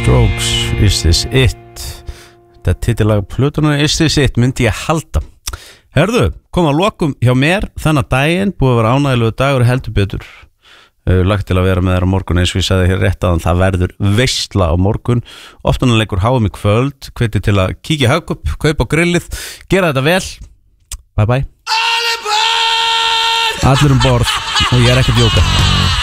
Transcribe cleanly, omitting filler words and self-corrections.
Strokes, Is This It? Þetta titillaga plötunar Is This It myndi ég halda. Herðu, kom að lokum hjá mér þannig daginn, búið að vera ánægilegu dagur heldur betur. Lagt til að vera með þér á morgun eins og ég sagði hér rétt áðan, það verður veisla á morgun. Oftan leikur HM í kvöld, hveti til að kíkja Hagkup, kaupa grillið, gera þetta vel. Bye bye. Allir borð og ég ekkert jóka.